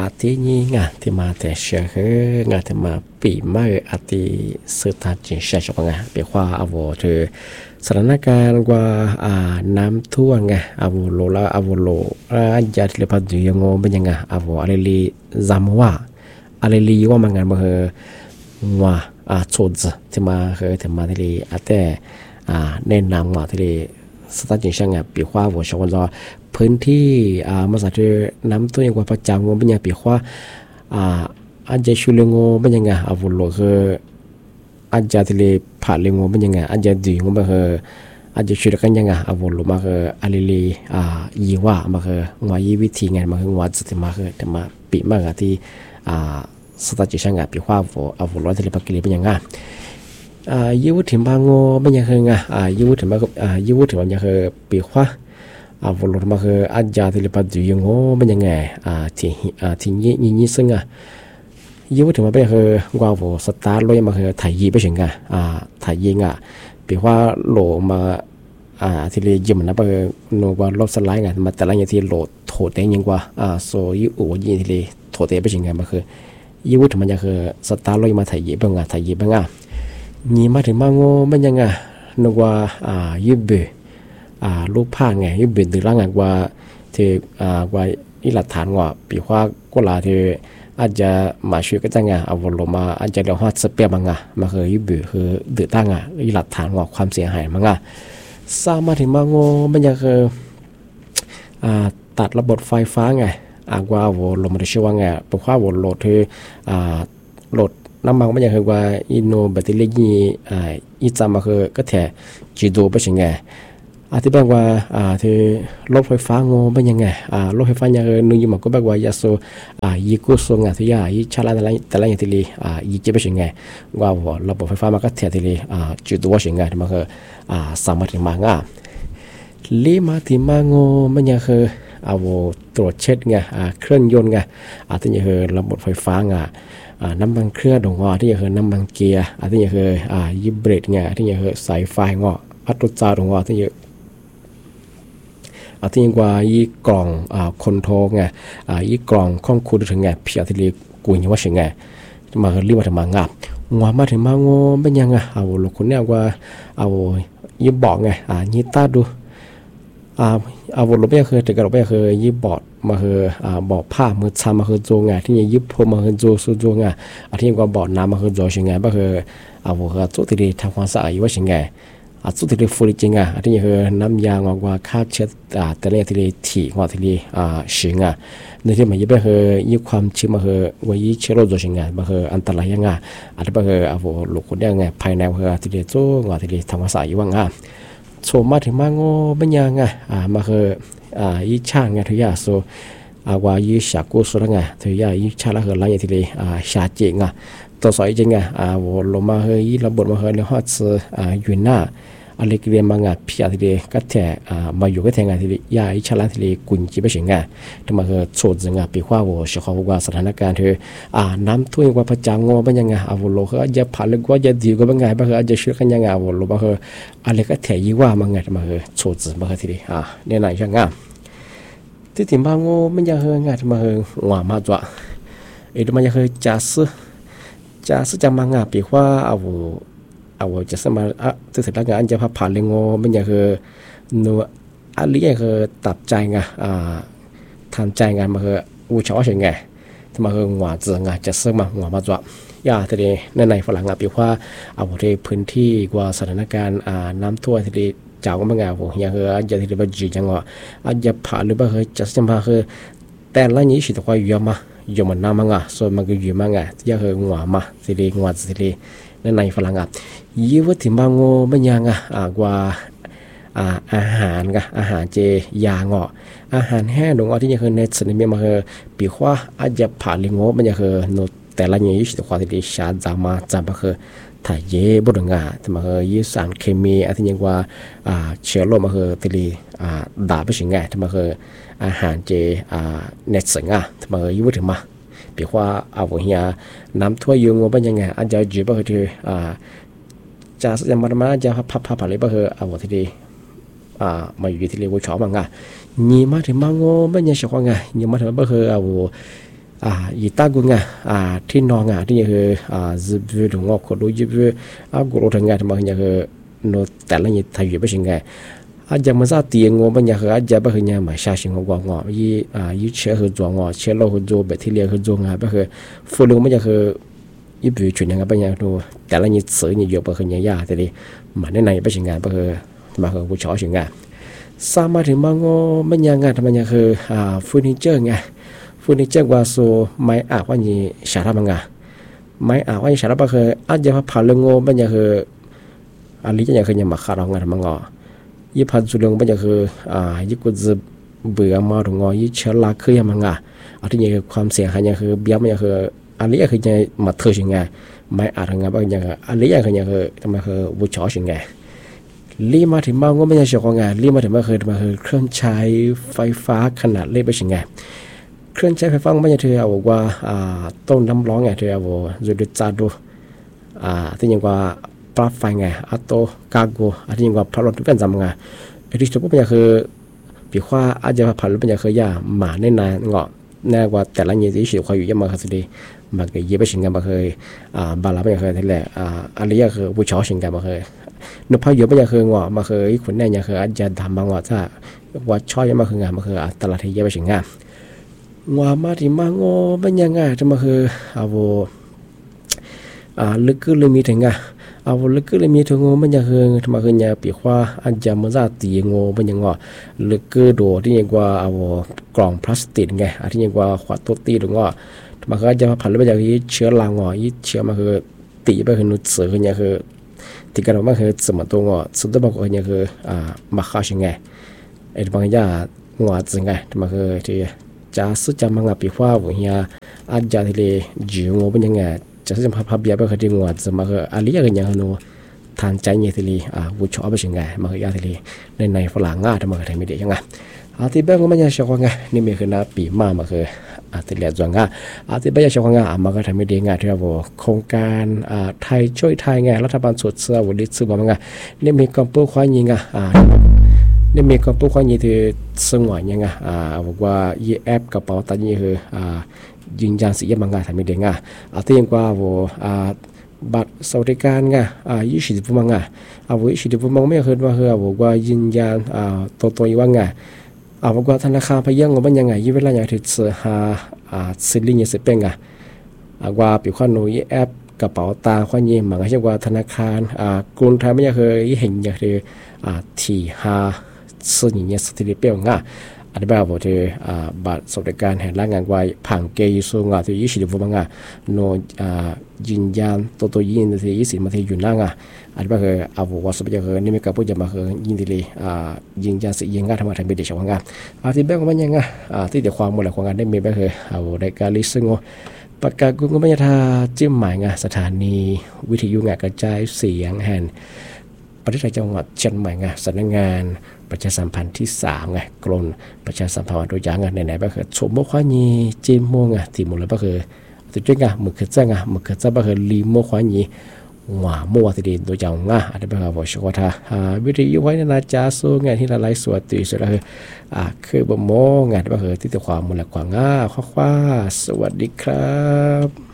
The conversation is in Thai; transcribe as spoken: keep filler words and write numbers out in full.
อาทินี้งาที่มาแต่เชื่อคืองาที่มาปีมาอาทิสุดท้ายจีนใช่ไหมงาเปียว่าอาวเธอสถานการณ์ว่าอ่าน้ำท่วมไงอาวโลละอาวโลอาจจะที่พัดดูยังงงเป็นยังไงอาวอะไรลีจำว่าอะไรลีว่ามันงานมาเหอว่าอ่าโชดที่มาเหอที่มาที่ลีอาแต่อ่าแนะนำว่าที่ลีสถานจีนใช่ไงเปียว่าว่าชาวบ้านพื้นที่อ่ามาจากน้ำท่วมกว่าประจำงงเป็นยังเปียว่าอ่าอาจจะช่วยงงเป็นยังไงอาวโลคืออาจจะที่เลผ่านเรื่องงเป็นยังไงอาจจะดีงมาคืออาจจะช่วยกันยังไงอาวลมาคืออะไรลีอ่ายีว่ามาคืองวยีวิธีงานมาคืองวจุดมาคือแต่มาปีมากที่อ่าสตาร์จิช่างปีว่าออาวลที่เลปักกิเลเป็นยังไงอ่ายีวุฒิบางงเป็นยังไงอ่ายีวุฒิมาอ่ายีวุฒิมันยังคือปีว่าอาวลมาคืออาจจะที่เลปัดดูยังงเป็นยังไงอ่าที่อ่าที่ยี่ยี่ซึ่งอ่ะยี่ว่าถึงมาเป็นคือว่าผมสตาร์ทเลยมาคือถ่ายยีไปถึงอ่ะอ่าถ่ายยีอ่ะเปียว่าโหลมาอ่าที่เรียยิมนะเป็นโนว่ารถสไลด์ไงมาแต่ละอย่างที่โหลโถเต็งยังกว่าอ่าโซยี่อูยี่ที่เรียโถเต็งไปถึงไงมาคือยี่ว่าถึงมันจะคือสตาร์ทเลยมาถ่ายยีเป็นไงถ่ายยีเป็นไงยี่มาถึงมาโง่เป็นยังไงโนว่าอ่ายี่เบอ่าลูกผ้าไงยี่เบดึงร่างไงว่าที่อ่าว่าอีหลักฐานว่าเปียว่าก็ลาที่อาจจะมาช่วยก็จะงาเอาวลมาอาจจะเรียกว่าสเปียมังงะมาเคยยุบคือดื้อตั้งอ่ะหลักฐานว่าความเสียหายมังงะสร้างมาถึงมาโง่มันยังคืออ่าตัดระบบไฟฟ้าไงอากว่าวลมาได้ชื่อว่าไงเพราะว่าวโหลดคืออ่าโหลดน้ำมันมันยังคือว่าอินโนแบตเตอรี่ยี่อ่าอีจามาคือก็แท้จีโดไปถึงไงอธิบายว่าอ่าที่รถไฟฟ้างงเป็นยังไงอ่ารถไฟฟ้าอย่างนึงอยู่มันก็แบบว่ายาโซอ่ายีกุสงอ่ะที่ยายีชาลาแต่ละแต่ละอย่างที่ลีอ่ายีเจ็บเป็นยังไงว่าว่าระบบไฟฟ้ามันก็เทียที่ลีอ่าจุดตัวเป็นยังไงมันคืออ่าสามารถที่มางอ่ะลีมาที่มางงมันยังคือเอาตรวจเช็ดไงอ่าเครื่องยนต์ไงอ่าที่ยังคือระบบไฟฟ้าไงอ่าน้ำมันเครื่องดงว่าที่ยังคือน้ำมันเกียร์อ่าที่ยังคืออ่ายีเบรกไงที่ยังคือสายไฟงออัตโนมัติดงว่าที่ยังอาที่ว่ายี่กล่องอ่าคอนโทรลไงอ่ายี่กล่องข้องคูดถึงไงเพียที่เรียกกุยว่าถึงไงมาเรียกว่าถึงมางาบงัวมาถึงมาโง่เป็นยังไงเอาลูกคนเนี่ยว่าเอายี่บอกไงอ่ายี่ตาดูอ่าเอาลูกไม่เคยแต่ก็ลูกไม่เคยยี่บอดมาเคยอ่าบอกผ้ามือชามาเคยโจงไงที่ยี่ยิบพมาเคยโจสู้โจงไงอาที่ว่าบอดน้ำมาเคยโจถึงไงมาเคยเอาเคยจุดที่ทำความสะอาดว่าถึงไงอาสุดที่เรียกฟูริจริงอ่ะอันนี้คือน้ำยางออกว่าค่าเช็ดอ่าแต่ละที่เรียกถี่กว่าที่เรียกอ่าชิงอ่ะในที่มันยิ่งไปคือยิ่งความชื้นมาคือว่ายิ่งเชื้อโรคตัวชิงอ่ะมาคืออันตรายยังไงอันนี้ไปคือเอาลูกคนเดียวไงภายในคือที่เรียกโจ้กว่าที่เรียกทำภาษาอยู่ว่างอ่ะโซมาถึงมาโง่เป็นยังไงอ่ามาคืออ่ายิ่งช่างไงทุกอย่างโซอ่าว่ายิ่งฉากกู้โซละไงทุกอย่างยิ่งช่างละคือหลายอย่างที่เรียกอ่าชาจริงอ่ะตัวสอยจริงอ่ะอ่าว่าลงมาคือยิ่งระบบมาคือเรื่องฮอตส์อ่าอยู่หน้าอะไรก็เรียนมางานพิจารณาก็แต่อ่ามาอยู่ก็แทงงานที่ยาอิชลาที่กุญจีไปถึงงานที่มาคือโซนงานปีว่าว่าเชื่อเขาว่าสถานการณ์คืออ่าน้ำท่วมว่าประจังงอเป็นยังไงอาวุโลคืออาจจะผ่านหรือว่าจะดีก็เป็นไงบ้างคืออาจจะช่วยกันยังไงอาวุโลบ้างคืออะไรก็แทยี่ว่ามันไงที่มาคือโซนบ้างที่ดีอ่าเนี่ยไหนช่างงานที่ถิ่นบางงอเป็นยังไงงานที่มาคือหัวมาจ้ะเอ็ดมันยังคือจัสจัสจะมางานปีว่าอาวุเอาจะสมาอ่ะจะเสร็จแล้วงานจะพาผ่านเลงโง่มันอย่างคือนัวอะไรอย่างคือตัดใจไงอ่าทำใจงานมาคืออู่ชอใช่ไงที่มาคือหัวเจืองจะเสมาหัวมาจ้ะย่าทีนี้ในในฝรั่งอ่ะปีว่าเอาที่พื้นที่กว่าสถานการณ์อ่าน้ำท่วมทีนี้เจ้าก็ไม่งานผมอย่างคืออาจจะที่เราจีจังว่าอาจจะผ่านหรือว่าคือจะสมาคือแต่ละนี้สิตัวก็อยู่มาอยู่มันน้ำมังอ่ะส่วนมันก็อยู่มังอ่ะอย่างคือหัวมาทีนี้หัวทีนี้ในในฝรั่งอ่ะยี่ว่าถึงบางโง่ไม่ยังอ่ะอ่ากว่าอ่าอาหารกะอาหารเจยางอ่ะอาหารแห้งดงอ่ะที่ยังคือในสนิมมาคือปีว่าอาจจะผ่านลิงโง่มันยังคือโนแต่ละอย่างยี่สิบกว่าที่ชาจามาจามาคือถ่ายเย่บุตรงาที่มาคือยี่สารเคมีอ่ะที่ยังว่าอ่าเชื้อโรคมาคือที่อ่าด่าไปถึงไงที่มาคืออาหารเจอ่าเน็ตสิงอ่ะที่มาคือยี่ว่าถึงมาปีว่าเอาหัวเหียน้ำท่วมยุงว่าเป็นยังไงอาจจะจีบก็คืออ่าจะจะมามาจะพับพับอะไรบ้างเหรอเอาที่ดีอ่ามาอยู่ที่เรียกว่าชอบมั้งอ่ะยี่มาถึงมังโง่ไม่ยังชอบไงยี่มาถึงบ้างเหรอเอาอ่าอีตากูไงอ่าที่นองอ่ะที่คืออ่าจะไปถึงงอคนดูจะไปอ่ากูรู้ทั้งไงทำไมเนี่ยคือโนแต่ละยี่ไทยอยู่ไม่ใช่ไงอาจจะมาซาตีงอมันเนี่ยคืออาจจะไม่คือเนี่ยมาชาชิงงงอยี่อ่ายี่เชื่อคือตัวงอเชื่อเราคือตัวแบบที่เรียกคือตัวไงไม่คือฟูลงมันเนี่ยคือยี่ปีจุดยังไงไม่เนี่ยดูแต่ละยี่สื่อยี่เยอะไม่คือเนี่ยยาแต่ดิมาในในไม่ใช่ไงไม่คือมาคือกูชอบใช่ไงสามารถถึงมางอมันยังไงทำไมเนี่ยคืออ่าเฟอร์นิเจอร์ไงเฟอร์นิเจอร์ว่าโซไม่อาว่านี่สาระมังไงไม่อาว่านี่สาระก็คืออาจจะพาลงอมันเนี่ยคืออันนี้จะยังคือยังมาขาดงานมังอยี่พันจุดลงมันจะคืออ่ายี่กูจะเบื่อมาถึงงอยี่เชื้อราคือยังมังไงอันที่ยังคือความเสี่ยงหายยังคือเบี้ยมันยังคืออันนี้คือยังมาเธอชิงไงไม่อาทางไงบางอย่างอันนี้ยังคือยังคือทำไมคือบุชอชิงไงลีมาถึงมางก็ไม่ใช่เฉพาะงานลีมาถึงมาคือมาคือเครื่องใช้ไฟฟ้าขนาดเล็กไปชิงไงเครื่องใช้ไฟฟ้าไม่ใช่เธอเอาว่าอ่าต้นน้ำร้อนไงเธอเอาจุดจัดดูอ่าที่ยังว่าปลั๊กไฟไงอัตโตกาโกอันที่ยังว่าพลังที่เป็นจำไงไอ้ที่สุดเป็นอย่างคือปีว่าอาจจะผ่านรู้เป็นอย่างคือยาหมาในนานเงาะแน่ว่าแต่ละยี่ที่สิ่งคอยอยู่ยังมาคือสิดีมาเกี่ยไปชิงกันมาเคยอ่าบาลาเป็นอย่างเคยที่แหละอ่าอันนี้คือผู้ชอชิงกันมาเคยนุพายเป็นอย่างเคยเงาะมาเคยคนแน่อย่างเคยอาจจะทำบางเงาะถ้าว่าชอบยังมาคืองานมาเคยตลาดที่เยอะไปชิงงานว่ามาที่มางอเป็นยังไงจะมาคือเอาอ่าลึกก็เลยมีถึงอ่ะเอาลึกก็เลยมีถึงงอมันยังคือมาคือเนี่ยปีว่าอาจจะมันจะตีงอเป็นยังงอลึกก็โดที่ยังว่าเอากล่องพลาสติกไงที่ยังว่าขวดตัวตีตรงงอมาคือจะผ่านไปจากที่เชื้อรางงอยี่เชื้อมาคือตีไปคือนุ่นเสือคือเนี่ยคือตีกันออกมาคือสมตัวงอสุดท้ายบอกว่าเนี่ยคืออ่ามาฆ่าชิงไงไอ้บางอย่างงอจริงไงมาคือที่จะสุดจะมังปีว่าวันนี้อาจจะที่เลยจีงอเป็นยังไงจะสุดจะพับเบียไปคือที่งอจะมาคืออะไรอย่างเงี้ยนูทานใจเนี่ยที่เลยอ่าวุ้ชอบไปชิงไงมาคือยาที่เลยในในฝรั่งง่าจะมาคือทำไม่ได้ยังไงอาทิตย์แบงก็ไม่ใช่ชอบไงนี่มีคือน้าปีมามาคืออาทิตย์เหลือจวงง่าอาทิตย์แบงจะชอบไงมาก็ทำไม่ได้ไงที่เราบอกโครงการอ่าไทยช่วยไทยไงรัฐบาลสดเสือวันนี้ซื้อมาไงนี่มีกำปั้นควายยิงอ่ะอ่านี่มีกำปั้นควายยิงที่สงวนยังไงอ่าบอกว่ายี่แอปกระเป๋าตังค์นี่คืออ่ายืนยันสิยังมังงาทำไม่ได้ไงอาทิตย์ยังกว่าว่าอ่าบัตรสวัสดิการไงอ่ายี่สิบมังงาเอาไว้ยี่สิบมังไม่เคยว่าคือบอกว่ายืนยันอ่าตัวตัวอีว่าไงอ่าบอกว่าธนาคารพยังงมันยังไงยี่เวลาอย่างที่เสือหาอ่าซิลิงยี่สิบเป็นไงอ่าว่าปีขวัญหนูยี่แอปกระเป๋าตาขวัญยี่มังใช่ว่าธนาคารอ่ากรุงไทยไม่เคยเห็นอย่างที่อ่าที่หาซึ่งอย่างเงี้ยสถิติเปรี้ยวง่ะอธิบายบอกที่อ่าบัตรสวัสดิการแห่งร่างงานไว้ผังเกยสูงอ่ะที่ยี่สิบมังอ่ะโนอ่ายืนยันตัวตัวยินที่ยี่สิบมาที่อยู่นั่งอ่ะอธิบายคือเอาว่าสมัยคือนี่มีการพูดจะมาคือยินดีเลยอ่ายืนยันสิยังงานทำมาทำเป็นเด็กชาวงานอธิบายก็มันยังไงอ่าที่เดี๋ยวความหมดแหละความงานได้มีไปคือเอาในการลิสต์งประกาศกุก็ไม่ยาจิ้มหมายงานสถานีวิทยุงานกระจายเสียงแห่งประเทศไทยจังหวัดเชียงใหม่ไงสำนักงานประชาสัมพันธ์ที่สามไงกรมประชาสัมพันธ์ตัวอย่างไงไหนๆก็คือสมมติว่านี่จีนโมงไงที่หมดแล้วก็คือตัวจ้าไงมือคือจ้าไงมือคือจ้าก็คือลีโมว่านี่หว่าโมว่าที่ดีตัวอย่างไงอันนี้เป็นการบอกชัวร์ท่าวิทยุไว้ในนาจาสู้ไงที่ละลายสวดตีสุดแล้วคืออ่าคือบ่โมงไงก็คือที่ตัวความมูลความง่าข้อความสวัสดีครับ